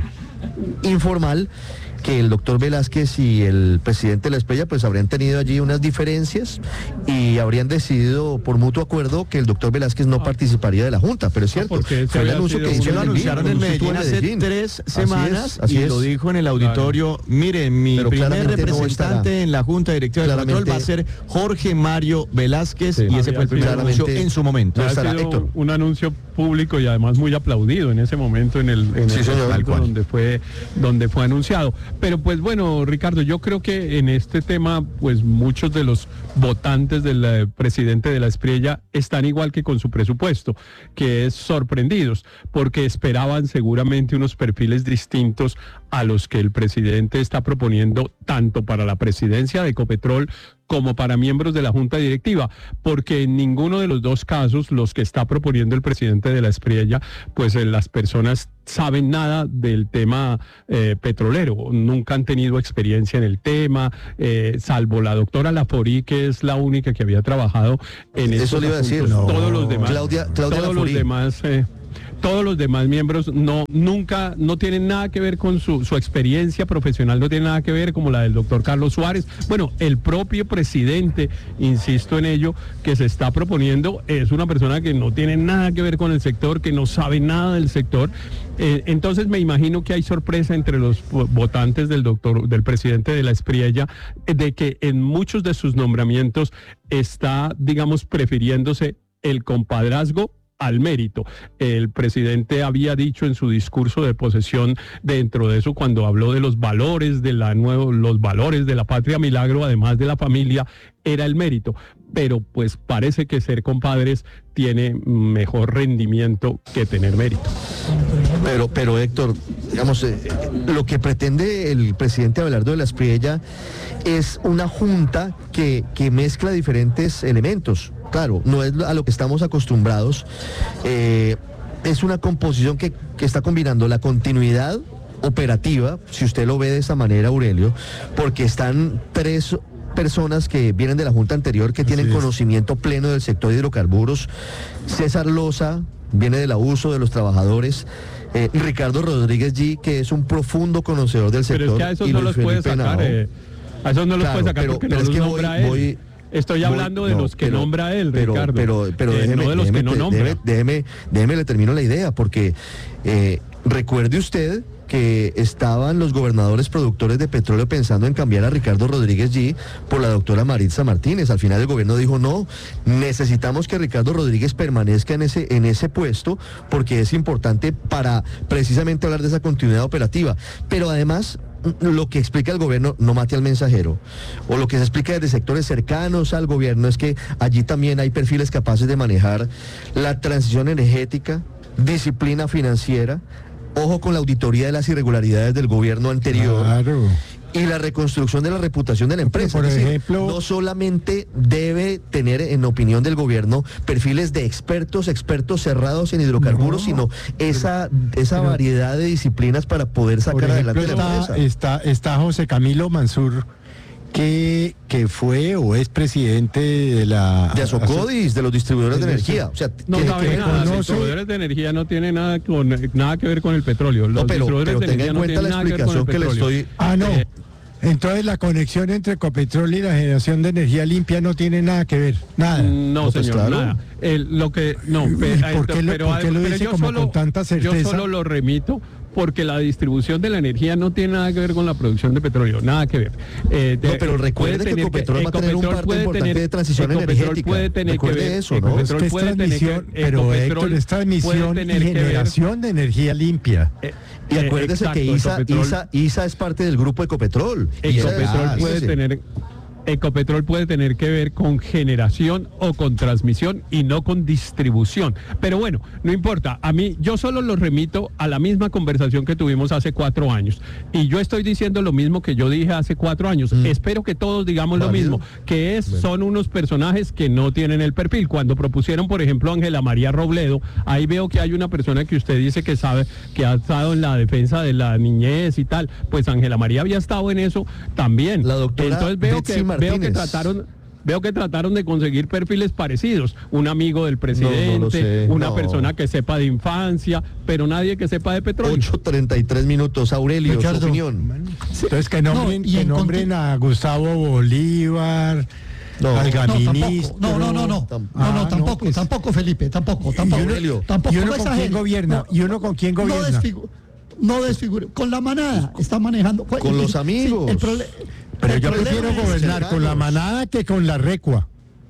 informal que el doctor Velázquez y el presidente de la Espriella pues habrían tenido allí unas diferencias y habrían decidido por mutuo acuerdo que el doctor Velázquez no participaría de la Junta, pero es cierto, fue el anuncio que hizo lo anunciaron en Medellín hace tres semanas y lo dijo en el auditorio. Miren, mi primer representante en la Junta Directiva de Ecopetrol va a ser Jorge Mario Velázquez, y ese fue el primer anuncio en su momento. Ha sido un anuncio público y además muy aplaudido en ese momento en el, en sí, el señor, momento donde fue donde fue anunciado. Pero pues bueno, Ricardo, yo creo que en este tema pues muchos de los votantes del eh, presidente de la Espriella están igual que con su presupuesto, que es sorprendidos, porque esperaban seguramente unos perfiles distintos a los que el presidente está proponiendo tanto para la presidencia de Ecopetrol como para miembros de la Junta Directiva, porque en ninguno de los dos casos, los que está proponiendo el presidente de la Espriella, pues eh, las personas saben nada del tema eh, petrolero, nunca han tenido experiencia en el tema, eh, salvo la doctora Laforí, que es la única que había trabajado en eso. Le iba a decir, no. Todos los demás, Claudia, Claudia todos Laforí. los demás... Eh, Todos los demás miembros no nunca no tienen nada que ver con su, su experiencia profesional, no tiene nada que ver como la del doctor Carlos Suárez. Bueno, el propio presidente, insisto en ello, que se está proponiendo es una persona que no tiene nada que ver con el sector, que no sabe nada del sector. Eh, entonces me imagino que hay sorpresa entre los votantes del doctor, del presidente de la Espriella, de que en muchos de sus nombramientos está, digamos, prefiriéndose el compadrazgo al mérito. El presidente había dicho en su discurso de posesión, dentro de eso, cuando habló de los valores de la nuevo, los valores de la patria milagro, además de la familia, era el mérito. Pero pues parece que ser compadres tiene mejor rendimiento que tener mérito. Pero, pero Héctor, digamos, eh, lo que pretende el presidente Abelardo de la Espriella es una junta que, que mezcla diferentes elementos. Claro, no es a lo que estamos acostumbrados. Eh, es una composición que, que está combinando la continuidad operativa, si usted lo ve de esa manera, Aurelio, porque están tres personas que vienen de la Junta anterior que tienen conocimiento pleno del sector de hidrocarburos. César Loza viene del abuso de los trabajadores. Eh, Ricardo Rodríguez G., que es un profundo conocedor del sector. Pero es que a esos y no Luis los puede Felipe sacar, eh, a esos no los claro, puede sacar pero, porque pero no es los que nombra voy, él. voy, Estoy hablando voy, de no, los que pero, nombra él, pero, Ricardo. Pero, pero eh, déjeme, no de los déjeme, que no nombra. déjeme, déjeme, déjeme, le termino la idea, porque eh, recuerde usted que estaban los gobernadores productores de petróleo pensando en cambiar a Ricardo Rodríguez G. por la doctora Maritza Martínez. Al final el gobierno dijo no, necesitamos que Ricardo Rodríguez permanezca en ese, en ese puesto porque es importante para precisamente hablar de esa continuidad operativa. Pero además, lo que explica el gobierno, no mate al mensajero, o lo que se explica desde sectores cercanos al gobierno es que allí también hay perfiles capaces de manejar la transición energética, disciplina financiera, ojo con la auditoría de las irregularidades del gobierno anterior. Claro. Y la reconstrucción de la reputación de la empresa. Por es decir, ejemplo, no solamente debe tener, en opinión del gobierno, perfiles de expertos, expertos cerrados en hidrocarburos, no, sino esa, esa pero, variedad de disciplinas para poder sacar por ejemplo, adelante la está, empresa. Está, está José Camilo Mansur, que, que fue o es presidente de la... De Azocodis, de los distribuidores de, de energía. O sea, no que, sabe que nada, conoce... los distribuidores de energía no tiene nada, con, nada que ver con el petróleo. Los no, pero, distribuidores pero de tenga energía en cuenta no la tienen nada que ver con el explicación que le petróleo. estoy... Ah, no. Eh, Entonces la conexión entre Ecopetrol y la generación de energía limpia no tiene nada que ver, nada. No, no pues señor, claro. nada. El, lo que no, ¿Y pero, por qué lo, pero, por qué lo pero dice yo como solo, con tanta certeza? Yo solo lo remito porque la distribución de la energía no tiene nada que ver con la producción de petróleo, nada que ver. Eh, de, no, pero recuerde que Ecopetrol va a tener un parte importante tener, de transición energética. Puede tener recuerde que ver, eso, ¿no? Es que es transmisión, que, pero Héctor, es transmisión y generación de energía limpia. Eh, y acuérdese exacto, que ISA, ISA, ISA es parte del grupo Ecopetrol. Ecopetrol y puede tener... Ecopetrol puede tener que ver con generación o con transmisión y no con distribución. Pero bueno, no importa. A mí, yo solo lo remito a la misma conversación que tuvimos hace cuatro años. Y yo estoy diciendo lo mismo que yo dije hace cuatro años. Mm. Espero que todos digamos ¿Válido? Lo mismo, que es, bueno. son unos personajes que no tienen el perfil. Cuando propusieron, por ejemplo, Ángela María Robledo, ahí veo que hay una persona que usted dice que sabe, que ha estado en la defensa de la niñez y tal. Pues Ángela María había estado en eso también. La doctora Entonces veo Betsy que... Martínez. Veo que trataron, veo que trataron de conseguir perfiles parecidos, un amigo del presidente, no, no sé, una no. persona que sepa de infancia, pero nadie que sepa de petróleo. ocho treinta y tres minutos, Aurelio, Ricardo, su opinión. Entonces que nombren, no, que nombren a Gustavo Bolívar. No, al gabinete. No, no, no, no, no, ah, no, tampoco, no, pues, tampoco, Felipe, tampoco, tampoco. Aurelio, tampoco. ¿Y uno con quién gobierna? ¿Y uno con quién gobierna? No desfigure, no desfigure. Con la manada está manejando. Con el, los amigos. Sí, el prole- Pero yo prefiero gobernar es, con la manada que con la recua.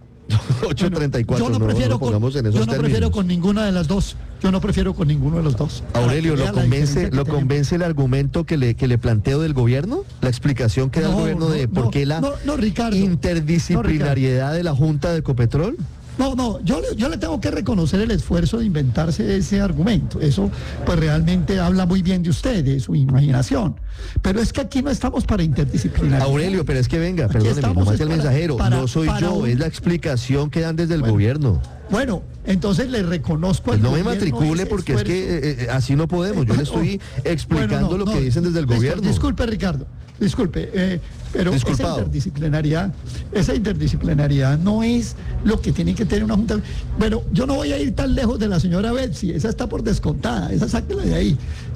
ocho treinta y cuatro, yo no, prefiero no, no con, en esos yo no prefiero con ninguna de las dos. Yo no prefiero con ninguno de los dos. Aurelio, ¿lo convence, ¿lo convence el argumento que le, que le planteo del gobierno? La explicación que da no, el gobierno no, de por no, qué la no, no, Ricardo, interdisciplinariedad no, de la Junta de Ecopetrol. No, no, yo, yo le tengo que reconocer el esfuerzo de inventarse ese argumento. Eso pues realmente habla muy bien de usted, de su imaginación. Pero es que aquí no estamos para interdisciplinaridad. Aurelio, pero es que venga, perdóneme, no más el mensajero. Para, no soy yo, un... es la explicación que dan desde el bueno, gobierno. Bueno, entonces le reconozco al pues no me matricule porque esfuerzo. es que eh, así no podemos. Yo le estoy explicando bueno, no, lo que no, dicen desde el disculpe, gobierno. Disculpe, Ricardo. Disculpe, eh, pero Disculpado. esa interdisciplinariedad, esa interdisciplinariedad no es lo que tiene que tener una junta. Bueno, yo no voy a ir tan lejos de la señora Betsy, esa está por descontada, esa sáquela de ahí.